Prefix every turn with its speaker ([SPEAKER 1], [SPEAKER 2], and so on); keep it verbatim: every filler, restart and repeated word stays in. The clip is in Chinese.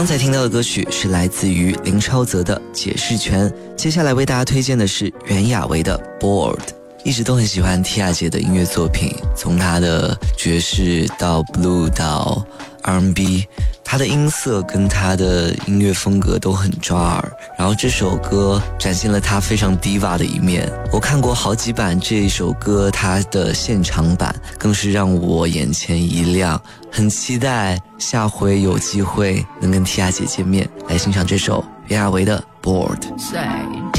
[SPEAKER 1] 刚才听到的歌曲是来自于林超泽的《解释权》，接下来为大家推荐的是袁娅维的《Bored》。一直都很喜欢 Tia 姐的音乐作品，从她的爵士到 Blue 到 R and B， 她的音色跟她的音乐风格都很抓耳，然后这首歌展现了她非常 diva 的一面。我看过好几版这首歌，她的现场版更是让我眼前一亮，很期待下回有机会能跟 Tia 姐见面，来欣赏这首袁娅维的 Bored。